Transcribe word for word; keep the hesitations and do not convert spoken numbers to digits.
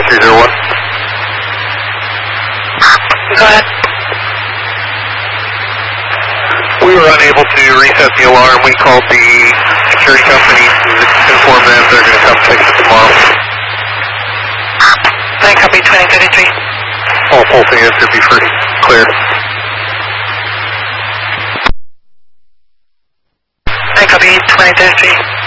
three zero one. Go ahead. We were unable to reset the alarm. We called the security company to inform them they're going to come fix it tomorrow. nine copy twenty thirty-three. All pulsing in should be free. Clear. nine copy twenty thirty-three.